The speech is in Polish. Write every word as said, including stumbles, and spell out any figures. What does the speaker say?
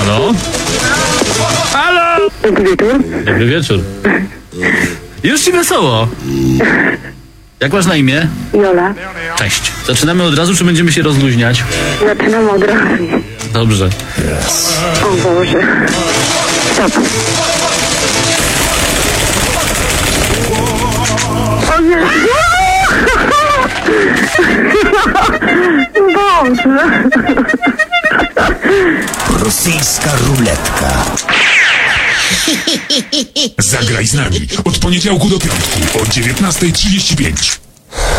Halo? Halo! Dobry wieczór. Dobry wieczór. Już ci wesoło. Jak masz na imię? Jola. Cześć. Zaczynamy od razu, czy będziemy się rozluźniać? Zaczynam od razu. Dobrze. O Boże. Stop. O Jezu! Boże. Rosyjska ruletka. Zagraj z nami od poniedziałku do piątku o dziewiętnasta trzydzieści pięć.